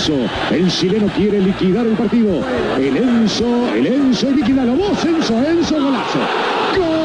Enzo, el chileno quiere liquidar el partido. El Enzo liquida. ¡Vamos, Enzo, golazo! ¡Gol!